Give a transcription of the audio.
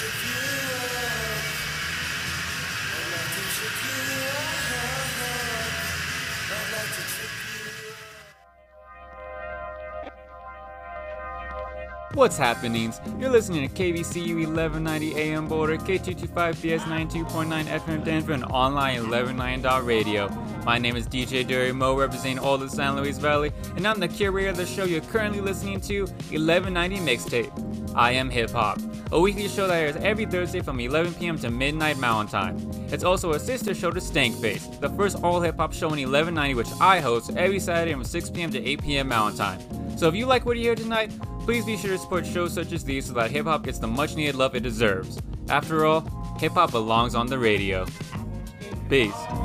What's happening? You're listening to KVCU 1190 AM Boulder, K225BS 92.9 FM Denver, and online 1190.radio. My name is DJ Derry Moe, representing all the San Luis Valley, and I'm the curator of the show you're currently listening to, 1190 Mixtape. I Am Hip Hop, a weekly show that airs every Thursday from 11 p.m. to midnight Mountain Time. It's also a sister show to Stankface, the first all hip hop show in 1190, which I host every Saturday from 6 p.m. to 8 p.m. Mountain Time. So if you like what you hear tonight, please be sure to support shows such as these so that hip hop gets the much needed love it deserves. After all, hip hop belongs on the radio. Peace.